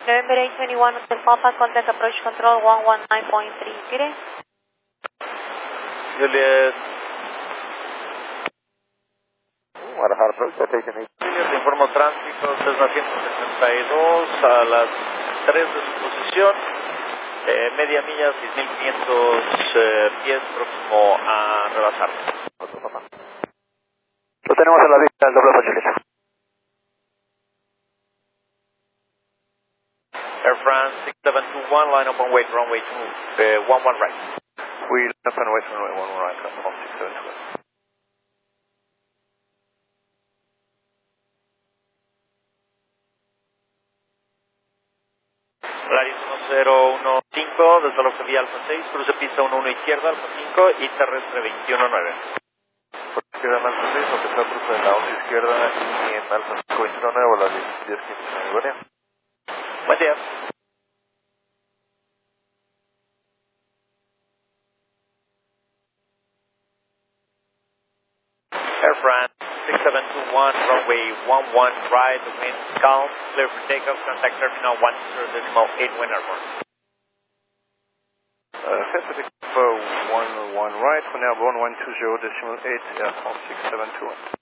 November 821 Hotel Papa, contact approach control 119.3, ¿quiere? Juliet. Guadalajara, approach, citation 8. Te informo tránsito, Cessna 162 a las 3 de su posición, media milla, 6.500 pies, próximo a rebasar. Lo tenemos en la vista, el doble facilita. Air France 6721, line up on wait, runway 11 right. We left and wait, runway 11 right, from 672. Polaris 1015, desde la vía Alfa 6, cruce pista 11 izquierda, Alfa 5 y terrestre 219. Por izquierda en Alfa 6, aunque está cruce en la 11 izquierda y en Alfa 5 219 o la 1015 Iguania. Buen día. Air France 6721, runway 11 right, the wind calm, clear for takeoff, contact terminal 10.8 wind airborne. Pacific 11 right, for now 1120.8, Air France 6721.